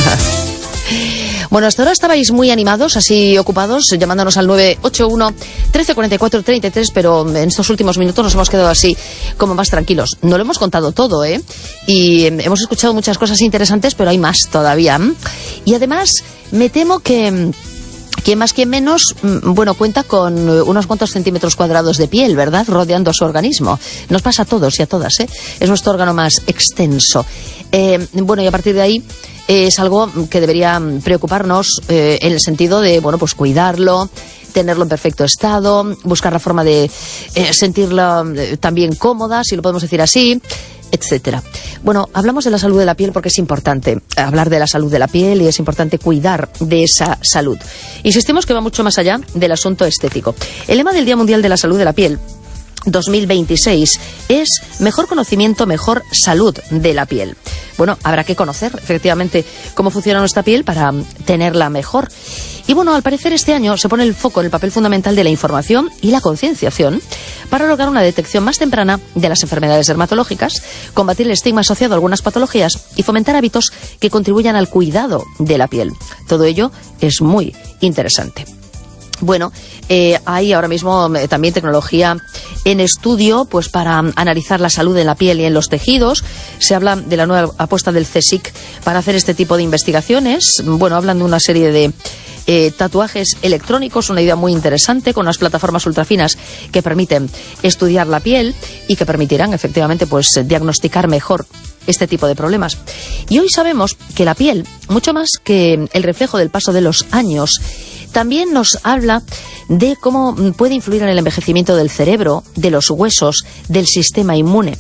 Bueno, hasta ahora estabais muy animados, así ocupados, llamándonos al 981 1344 33, pero en estos últimos minutos nos hemos quedado así como más tranquilos. No lo hemos contado todo, ¿eh? Y hemos escuchado muchas cosas interesantes, pero hay más todavía. Y además, me temo que quien más, quien menos, bueno, cuenta con unos cuantos centímetros cuadrados de piel, ¿verdad?, rodeando su organismo. Nos pasa a todos y a todas, ¿eh? Es nuestro órgano más extenso. Bueno, y a partir de ahí es algo que debería preocuparnos en el sentido de, bueno, pues cuidarlo, tenerlo en perfecto estado, buscar la forma de sentirla también cómoda, si lo podemos decir así, etcétera. Bueno, hablamos de la salud de la piel porque es importante hablar de la salud de la piel y es importante cuidar de esa salud. Insistimos que va mucho más allá del asunto estético. El lema del Día Mundial de la Salud de la Piel 2026 es mejor conocimiento, mejor salud de la piel. Bueno, habrá que conocer efectivamente cómo funciona nuestra piel para tenerla mejor. Y bueno, al parecer este año se pone el foco en el papel fundamental de la información y la concienciación para lograr una detección más temprana de las enfermedades dermatológicas, combatir el estigma asociado a algunas patologías y fomentar hábitos que contribuyan al cuidado de la piel. Todo ello es muy interesante. Bueno, hay ahora mismo también tecnología en estudio pues para analizar la salud en la piel y en los tejidos. Se habla de la nueva apuesta del CSIC para hacer este tipo de investigaciones. Bueno, hablan de una serie de tatuajes electrónicos, una idea muy interesante, con unas plataformas ultrafinas que permiten estudiar la piel y que permitirán efectivamente pues diagnosticar mejor este tipo de problemas. Y hoy sabemos que la piel, mucho más que el reflejo del paso de los años, también nos habla de cómo puede influir en el envejecimiento del cerebro, de los huesos, del sistema inmune.